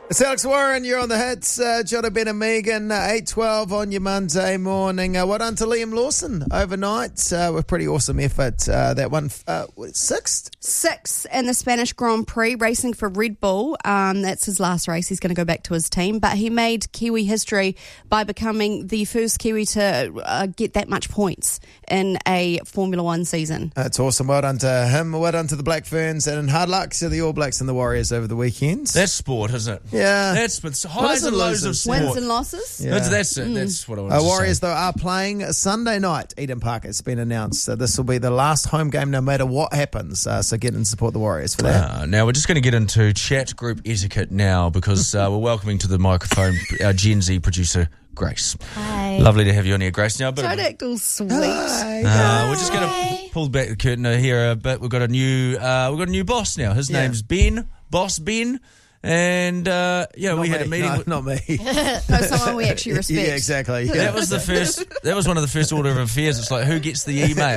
It's Alex Warren, you're on the hits. Jono Ben and Megan, 8:12 on your Monday morning. Well done to Liam Lawson overnight with pretty awesome effort. That one, sixth? Sixth in the Spanish Grand Prix, racing for Red Bull. That's his last race. He's going to go back to his team. But he made Kiwi history by becoming the first Kiwi to get that much points in a Formula One season. That's awesome. Well done to him. Well done to the Black Ferns. And hard luck to the All Blacks and the Warriors over the weekend. That's sport, isn't it? Yeah. That's highs and lows of sport. Wins and losses. Yeah. That's it. That's what I want to say. Warriors, though, are playing Sunday night, Eden Park. It's been announced. This will be the last home game no matter what happens. So get and support the Warriors for that. Now, we're just going to get into chat group etiquette now because we're welcoming to the microphone our Gen Z producer, Grace. Hi. Lovely to have you on here, Grace. Now, Don't act all sweet. Hi. we're just going to pull back the curtain here a bit. We've got a new boss now. His name's Ben, Boss Ben. And we had a meeting. No, not me. No, someone we actually respect. Yeah, exactly. Yeah. That was one of the first order of affairs. It's like, who gets the email?